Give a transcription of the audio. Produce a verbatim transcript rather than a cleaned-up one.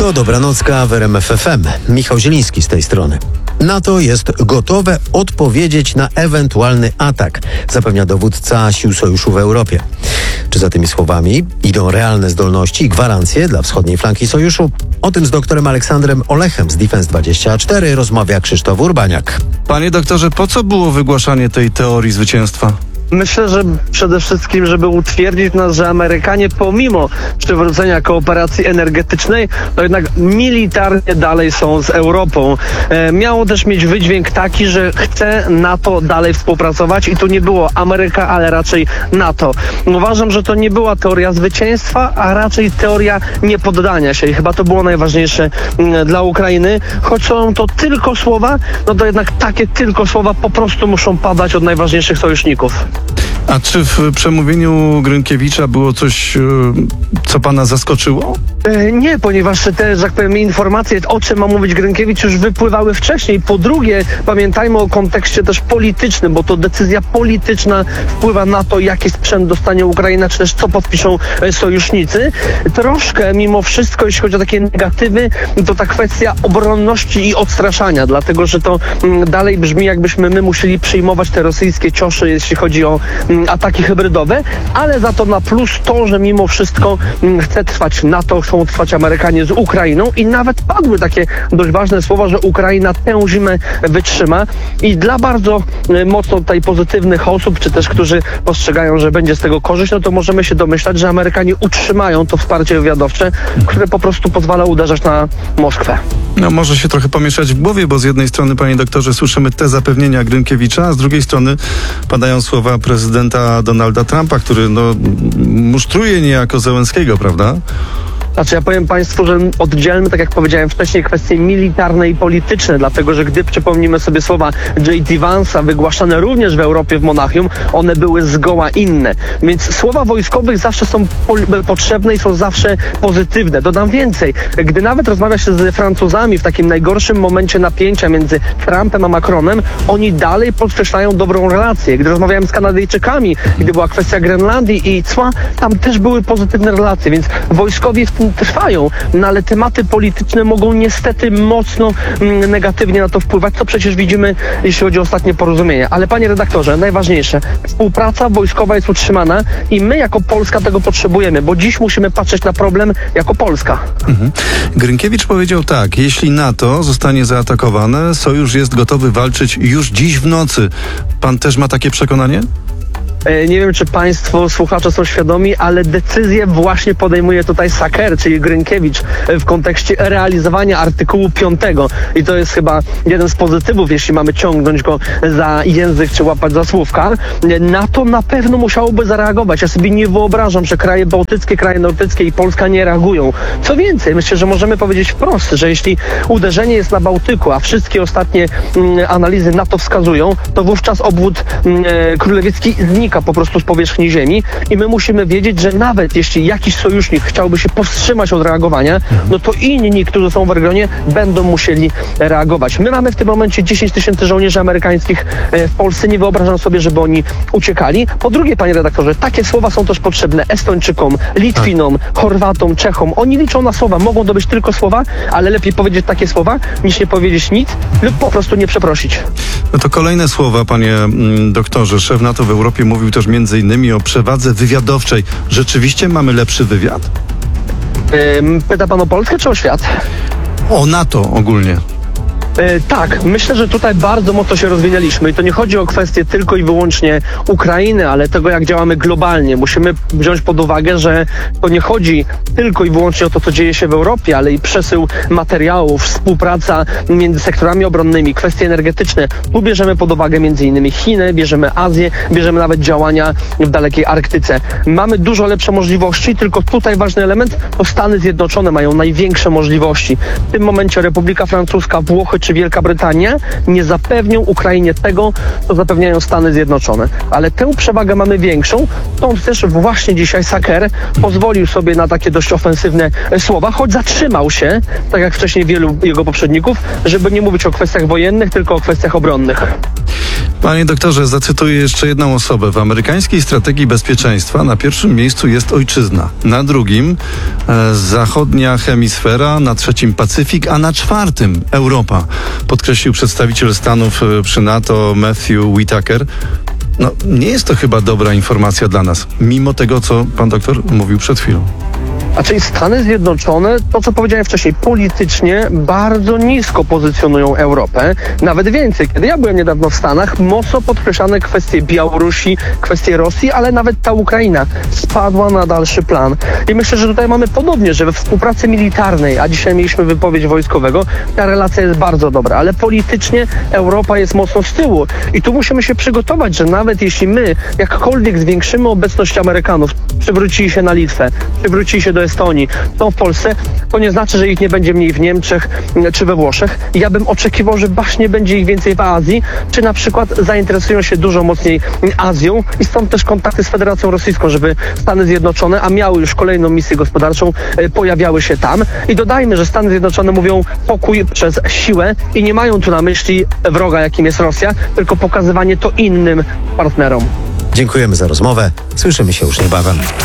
To Dobranocka w R M F F M. Michał Zieliński z tej strony. NATO jest gotowe odpowiedzieć na ewentualny atak, zapewnia dowódca sił sojuszu w Europie. Czy za tymi słowami idą realne zdolności i gwarancje dla wschodniej flanki sojuszu? O tym z doktorem Aleksandrem Olechem z Defense dwadzieścia cztery rozmawia Krzysztof Urbaniak. Panie doktorze, po co było wygłaszanie tej teorii zwycięstwa? Myślę, że przede wszystkim, żeby utwierdzić nas, że Amerykanie pomimo przywrócenia kooperacji energetycznej, to jednak militarnie dalej są z Europą. E, miało też mieć wydźwięk taki, że chce NATO dalej współpracować i tu nie było Ameryka, ale raczej NATO. Uważam, że to nie była teoria zwycięstwa, a raczej teoria niepoddania się i chyba to było najważniejsze m, dla Ukrainy. Choć są to tylko słowa, no to jednak takie tylko słowa po prostu muszą padać od najważniejszych sojuszników. A czy w przemówieniu Grynkiewicza było coś, co pana zaskoczyło? E, nie, ponieważ te, że tak powiem, informacje, o czym ma mówić Grynkiewicz, już wypływały wcześniej. Po drugie, pamiętajmy o kontekście też politycznym, bo to decyzja polityczna wpływa na to, jaki sprzęt dostanie Ukraina, czy też co podpiszą sojusznicy. Troszkę mimo wszystko, jeśli chodzi o takie negatywy, to ta kwestia obronności i odstraszania, dlatego że to m, dalej brzmi, jakbyśmy my musieli przyjmować te rosyjskie cioszy, jeśli chodzi o m, ataki hybrydowe, ale za to na plus to, że mimo wszystko m, chce trwać NATO, chcą trwać Amerykanie z Ukrainą i nawet padły takie dość ważne słowa, że Ukraina tę zimę wytrzyma i dla bardzo e, mocno tutaj pozytywnych osób, czy też którzy postrzegają, że będzie z tego korzyść, no to możemy się domyślać, że Amerykanie utrzymają to wsparcie wywiadowcze, które po prostu pozwala uderzać na Moskwę. No może się trochę pomieszać w głowie, bo z jednej strony, panie doktorze, słyszymy te zapewnienia Grynkiewicza, a z drugiej strony padają słowa prezydenta Donalda Trumpa, który no musztruje niejako Zełenskiego, prawda? Znaczy ja powiem Państwu, że oddzielmy, tak jak powiedziałem wcześniej, kwestie militarne i polityczne, dlatego że gdy przypomnimy sobie słowa J D Vance'a wygłaszane również w Europie w Monachium, one były zgoła inne. Więc słowa wojskowych zawsze są po- potrzebne i są zawsze pozytywne. Dodam więcej. Gdy nawet rozmawia się z Francuzami w takim najgorszym momencie napięcia między Trumpem a Macronem, oni dalej podkreślają dobrą relację. Gdy rozmawiałem z Kanadyjczykami, gdy była kwestia Grenlandii i cła, tam też były pozytywne relacje, więc wojskowi w tym trwają, no ale tematy polityczne mogą niestety mocno mm, negatywnie na to wpływać, co przecież widzimy, jeśli chodzi o ostatnie porozumienie. Ale panie redaktorze, najważniejsze, współpraca wojskowa jest utrzymana i my jako Polska tego potrzebujemy, bo dziś musimy patrzeć na problem jako Polska. Mhm. Grynkiewicz powiedział tak: jeśli NATO zostanie zaatakowane, sojusz jest gotowy walczyć już dziś w nocy. Pan też ma takie przekonanie? Nie wiem, czy państwo, słuchacze są świadomi, ale decyzję właśnie podejmuje tutaj Saker, czyli Grynkiewicz, w kontekście realizowania artykułu piątego. I to jest chyba jeden z pozytywów, jeśli mamy ciągnąć go za język, czy łapać za słówka. Na to na pewno musiałoby zareagować. Ja sobie nie wyobrażam, że kraje bałtyckie, kraje nordyckie i Polska nie reagują. Co więcej, myślę, że możemy powiedzieć wprost, że jeśli uderzenie jest na Bałtyku, a wszystkie ostatnie mm, analizy na to wskazują, to wówczas obwód mm, królewicki znika po prostu z powierzchni ziemi i my musimy wiedzieć, że nawet jeśli jakiś sojusznik chciałby się powstrzymać od reagowania, no to inni, którzy są w regionie, będą musieli reagować. My mamy w tym momencie dziesięć tysięcy żołnierzy amerykańskich w Polsce. Nie wyobrażam sobie, żeby oni uciekali. Po drugie, panie redaktorze, takie słowa są też potrzebne Estończykom, Litwinom, Chorwatom, Czechom. Oni liczą na słowa. Mogą to być tylko słowa, ale lepiej powiedzieć takie słowa, niż nie powiedzieć nic lub po prostu nie przeprosić. No to kolejne słowa, panie mm, doktorze. Szef NATO w Europie mówił też między innymi o przewadze wywiadowczej. Rzeczywiście mamy lepszy wywiad? Ym, pyta pan o Polskę czy o świat? O NATO ogólnie. E, tak, myślę, że tutaj bardzo mocno się rozwinęliśmy i to nie chodzi o kwestię tylko i wyłącznie Ukrainy, ale tego, jak działamy globalnie. Musimy wziąć pod uwagę, że to nie chodzi tylko i wyłącznie o to, co dzieje się w Europie, ale i przesył materiałów, współpraca między sektorami obronnymi, kwestie energetyczne. Tu bierzemy pod uwagę między innymi Chiny, bierzemy Azję, bierzemy nawet działania w dalekiej Arktyce. Mamy dużo lepsze możliwości, tylko tutaj ważny element to Stany Zjednoczone mają największe możliwości. W tym momencie Republika Francuska, Włochy czy Wielka Brytania nie zapewnią Ukrainie tego, co zapewniają Stany Zjednoczone. Ale tę przewagę mamy większą, stąd też właśnie dzisiaj Saker pozwolił sobie na takie dość ofensywne słowa, choć zatrzymał się, tak jak wcześniej wielu jego poprzedników, żeby nie mówić o kwestiach wojennych, tylko o kwestiach obronnych. Panie doktorze, zacytuję jeszcze jedną osobę. W amerykańskiej strategii bezpieczeństwa na pierwszym miejscu jest ojczyzna, na drugim e, zachodnia hemisfera, na trzecim Pacyfik, a na czwartym Europa, podkreślił przedstawiciel Stanów e, przy NATO Matthew Whitaker. No, nie jest to chyba dobra informacja dla nas, mimo tego, co pan doktor mówił przed chwilą. A czyli Stany Zjednoczone, to co powiedziałem wcześniej, politycznie bardzo nisko pozycjonują Europę. Nawet więcej, kiedy ja byłem niedawno w Stanach, mocno podkreślane kwestie Białorusi, kwestie Rosji, ale nawet ta Ukraina spadła na dalszy plan. I myślę, że tutaj mamy podobnie, że we współpracy militarnej, a dzisiaj mieliśmy wypowiedź wojskowego, ta relacja jest bardzo dobra, ale politycznie Europa jest mocno z tyłu. I tu musimy się przygotować, że nawet jeśli my jakkolwiek zwiększymy obecność Amerykanów, przywrócili się na Litwę, przywrócili się do Estonii, to w Polsce, to nie znaczy, że ich nie będzie mniej w Niemczech czy we Włoszech. Ja bym oczekiwał, że właśnie będzie ich więcej w Azji, czy na przykład zainteresują się dużo mocniej Azją i stąd też kontakty z Federacją Rosyjską, żeby Stany Zjednoczone, a miały już kolejną misję gospodarczą, pojawiały się tam. I dodajmy, że Stany Zjednoczone mówią pokój przez siłę i nie mają tu na myśli wroga, jakim jest Rosja, tylko pokazywanie to innym partnerom. Dziękujemy za rozmowę. Słyszymy się już niebawem.